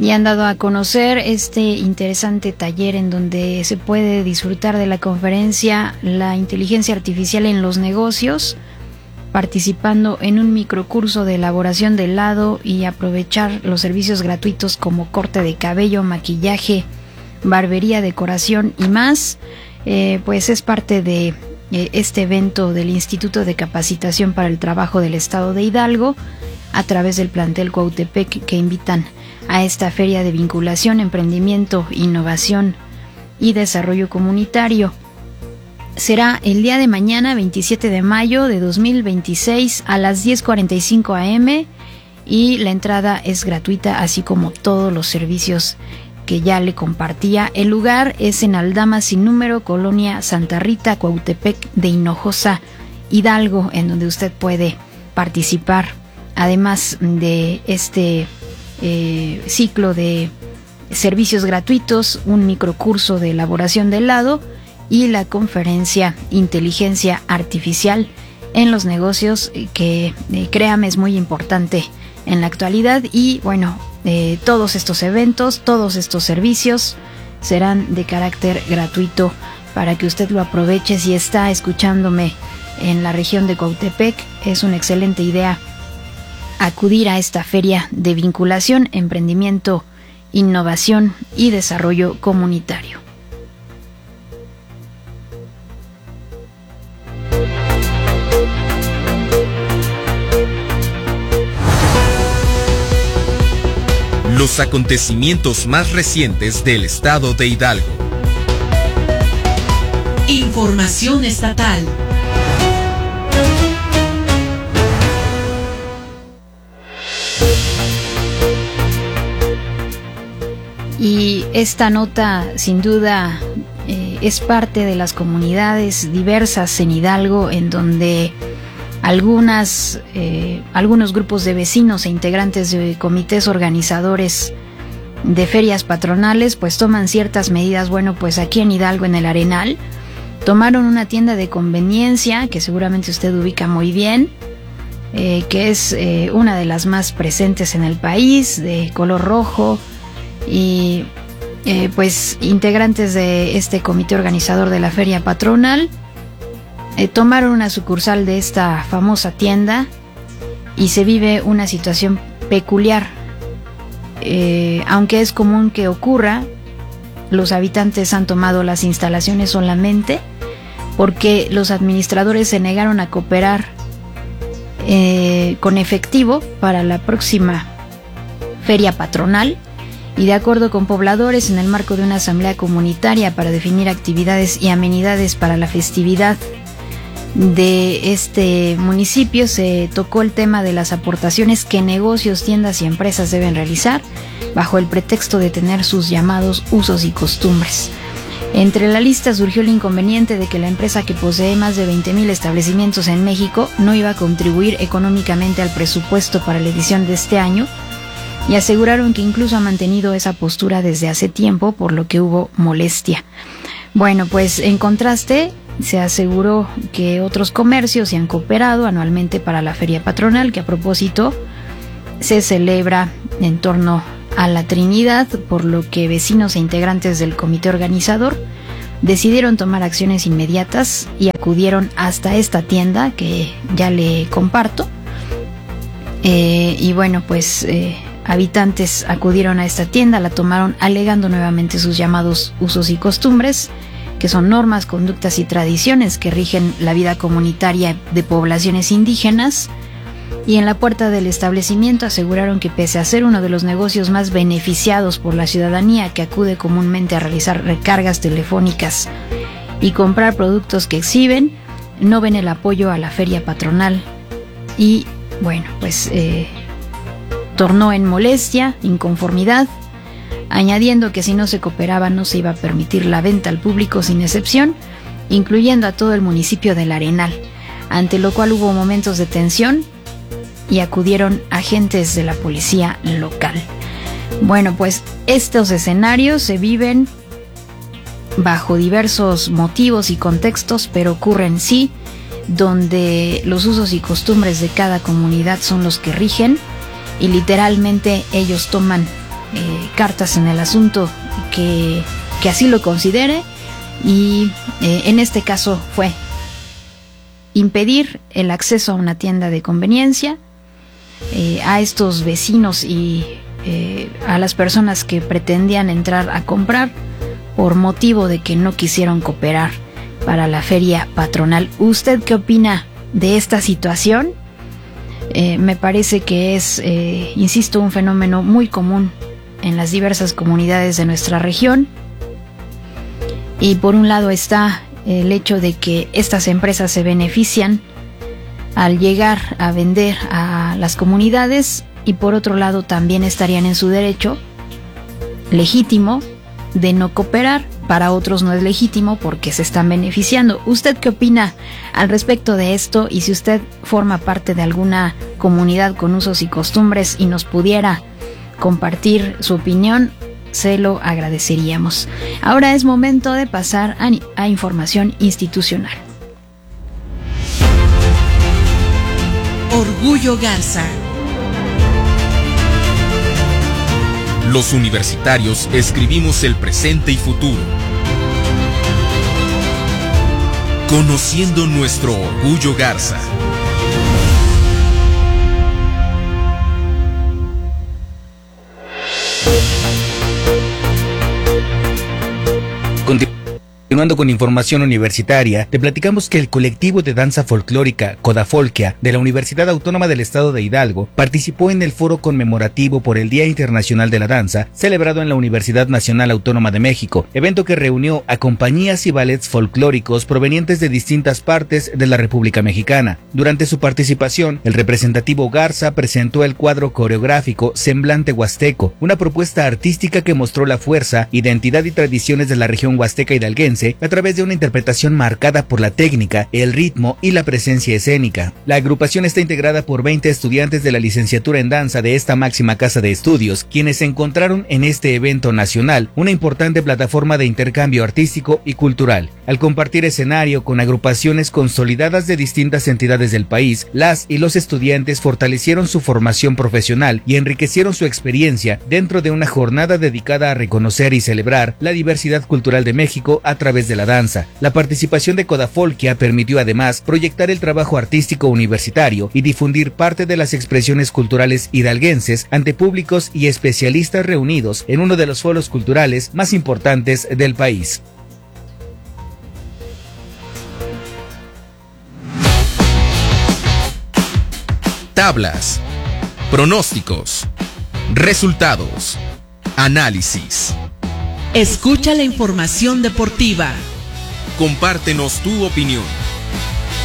y han dado a conocer este interesante taller en donde se puede disfrutar de la conferencia La inteligencia artificial en los negocios, participando en un microcurso de elaboración de helado y aprovechar los servicios gratuitos como corte de cabello, maquillaje, barbería, decoración y más. Pues es parte de este evento del Instituto de Capacitación para el Trabajo del Estado de Hidalgo a través del plantel Cuautepec, que invitan a esta feria de vinculación, emprendimiento, innovación y desarrollo comunitario. Será el día de mañana, 27 de mayo de 2026 a las 10:45 a.m. y la entrada es gratuita, así como todos los servicios que ya le compartía. El lugar es en Aldama sin número, Colonia Santa Rita, Cuautepec de Hinojosa, Hidalgo, en donde usted puede participar, además de este ciclo de servicios gratuitos, un microcurso de elaboración de helado y la conferencia Inteligencia Artificial en los negocios, que créame es muy importante en la actualidad. Y bueno, todos estos eventos, todos estos servicios serán de carácter gratuito para que usted lo aproveche. Si está escuchándome en la región de Cuautepec, es una excelente idea acudir a esta feria de vinculación, emprendimiento, innovación y desarrollo comunitario. Los acontecimientos más recientes del estado de Hidalgo. Información estatal. Y esta nota, sin duda, es parte de las comunidades diversas en Hidalgo, en donde algunos grupos de vecinos e integrantes de comités organizadores de ferias patronales pues toman ciertas medidas. Bueno, pues aquí en Hidalgo, en el Arenal, tomaron una tienda de conveniencia que seguramente usted ubica muy bien, que es una de las más presentes en el país, de color rojo, y pues integrantes de este comité organizador de la feria patronal tomaron una sucursal de esta famosa tienda y se vive una situación peculiar. Aunque es común que ocurra, los habitantes han tomado las instalaciones solamente porque los administradores se negaron a cooperar con efectivo para la próxima feria patronal, y de acuerdo con pobladores, en el marco de una asamblea comunitaria para definir actividades y amenidades para la festividad de este municipio, se tocó el tema de las aportaciones que negocios, tiendas y empresas deben realizar bajo el pretexto de tener sus llamados usos y costumbres. Entre la lista surgió el inconveniente de que la empresa, que posee más de 20,000 establecimientos en México, no iba a contribuir económicamente al presupuesto para la edición de este año, y aseguraron que incluso ha mantenido esa postura desde hace tiempo, por lo que hubo molestia. Bueno, pues en contraste, se aseguró que otros comercios se han cooperado anualmente para la feria patronal, que a propósito se celebra en torno a la Trinidad, por lo que vecinos e integrantes del comité organizador decidieron tomar acciones inmediatas y acudieron hasta esta tienda que ya le comparto. Y bueno, pues habitantes acudieron a esta tienda, la tomaron alegando nuevamente sus llamados usos y costumbres, que son normas, conductas y tradiciones que rigen la vida comunitaria de poblaciones indígenas. Y en la puerta del establecimiento aseguraron que, pese a ser uno de los negocios más beneficiados por la ciudadanía, que acude comúnmente a realizar recargas telefónicas y comprar productos que exhiben, no ven el apoyo a la feria patronal. Y bueno, pues tornó en molestia, inconformidad, añadiendo que si no se cooperaba no se iba a permitir la venta al público sin excepción, incluyendo a todo el municipio del Arenal, ante lo cual hubo momentos de tensión y acudieron agentes de la policía local. Bueno, pues estos escenarios se viven bajo diversos motivos y contextos, pero ocurren sí, donde los usos y costumbres de cada comunidad son los que rigen, y literalmente ellos toman cartas en el asunto que así lo considere, y en este caso fue impedir el acceso a una tienda de conveniencia a estos vecinos y a las personas que pretendían entrar a comprar por motivo de que no quisieron cooperar para la feria patronal. ¿Usted qué opina de esta situación? Me parece que es, insisto, un fenómeno muy común en las diversas comunidades de nuestra región. Y por un lado está el hecho de que estas empresas se benefician al llegar a vender a las comunidades, y por otro lado también estarían en su derecho legítimo de no cooperar. Para otros no es legítimo porque se están beneficiando. ¿Usted qué opina al respecto de esto? Y si usted forma parte de alguna comunidad con usos y costumbres y nos pudiera compartir su opinión, se lo agradeceríamos. Ahora es momento de pasar a información institucional. Orgullo Garza. Los universitarios escribimos el presente y futuro, conociendo nuestro orgullo Garza. Continuando con información universitaria, te platicamos que el colectivo de danza folclórica Codafolquia de la Universidad Autónoma del Estado de Hidalgo participó en el foro conmemorativo por el Día Internacional de la Danza, celebrado en la Universidad Nacional Autónoma de México, evento que reunió a compañías y ballets folclóricos provenientes de distintas partes de la República Mexicana. Durante su participación, el representativo Garza presentó el cuadro coreográfico Semblante Huasteco, una propuesta artística que mostró la fuerza, identidad y tradiciones de la región huasteca hidalguense a través de una interpretación marcada por la técnica, el ritmo y la presencia escénica. La agrupación está integrada por 20 estudiantes de la licenciatura en danza de esta máxima casa de estudios, quienes encontraron en este evento nacional una importante plataforma de intercambio artístico y cultural. Al compartir escenario con agrupaciones consolidadas de distintas entidades del país, las y los estudiantes fortalecieron su formación profesional y enriquecieron su experiencia dentro de una jornada dedicada a reconocer y celebrar la diversidad cultural de México a través de la danza. La participación de Codafolquia permitió además proyectar el trabajo artístico universitario y difundir parte de las expresiones culturales hidalguenses ante públicos y especialistas reunidos en uno de los foros culturales más importantes del país. Tablas, pronósticos, resultados, análisis. Escucha la información deportiva. Compártenos tu opinión.